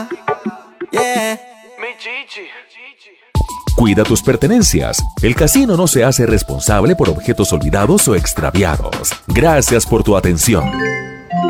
Yeah. Mi chichi. Cuida tus pertenencias. El casino no se hace responsable por objetos olvidados o extraviados. Gracias por tu atención.